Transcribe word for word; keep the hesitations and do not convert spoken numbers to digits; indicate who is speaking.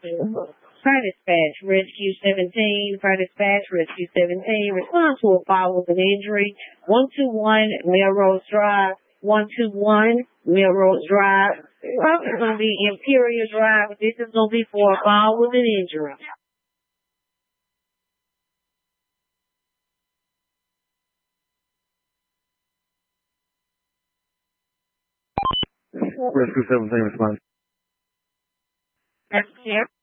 Speaker 1: Fire dispatch, rescue seventeen, fire dispatch, rescue seventeen, respond to a fire with an injury, one two one Melrose Drive, one two one Melrose Drive. Well, it's going to be Imperial Drive. This is going to be for a fire with an injury.
Speaker 2: Rescue seventeen response.
Speaker 1: That's here.